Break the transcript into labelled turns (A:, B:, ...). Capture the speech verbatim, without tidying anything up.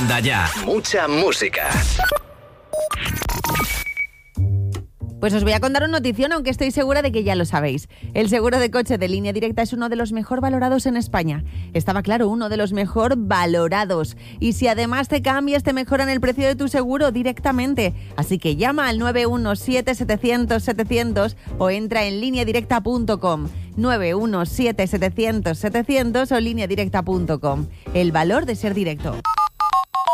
A: Manda ya. Mucha música.
B: Pues os voy a contar una notición, aunque estoy segura de que ya lo sabéis. El seguro de coche de Línea Directa es uno de los mejor valorados en España. Estaba claro, uno de los mejor valorados. Y si además te cambias, te mejoran el precio de tu seguro directamente. Así que llama al nueve uno siete, setecientos, setecientos o entra en línea directa punto com. nueve uno siete, setecientos, setecientos o línea directa punto com. El valor de ser directo.